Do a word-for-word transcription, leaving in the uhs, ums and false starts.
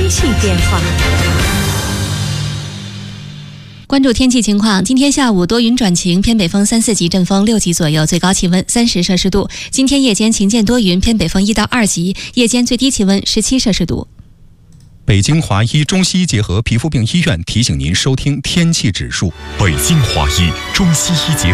气变化。 关注天气情况，今天下午多云转晴，偏北风三四级，阵风六级左右，最高气温三十摄氏度。今天夜间晴间多云，偏北风一到二级，夜间最低气温十七摄氏度。 北京华医中西医结合皮肤病医院提醒您收听天气指数。 北京华医中西医结